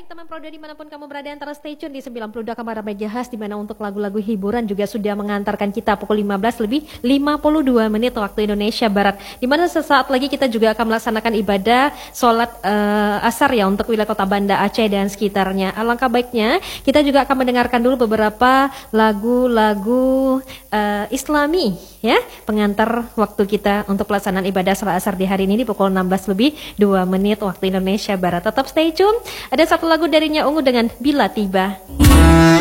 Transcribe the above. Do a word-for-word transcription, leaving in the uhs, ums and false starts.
Baik teman Proda dimanapun kamu berada, antara stay tune di sembilan puluh dua Kamar Megahas, di mana untuk lagu-lagu hiburan juga sudah mengantarkan kita pukul lima belas lebih lima puluh dua menit waktu Indonesia Barat, di mana sesaat lagi kita juga akan melaksanakan ibadah sholat uh, asar ya untuk wilayah Kota Banda Aceh dan sekitarnya. Alangkah baiknya kita juga akan mendengarkan dulu beberapa lagu-lagu uh, Islami ya, pengantar waktu kita untuk pelaksanaan ibadah sholat asar di hari ini di pukul enam belas lebih dua menit waktu Indonesia Barat. Tetap stay tune. Ada satu lagu darinya Ungu dengan Bila Tiba.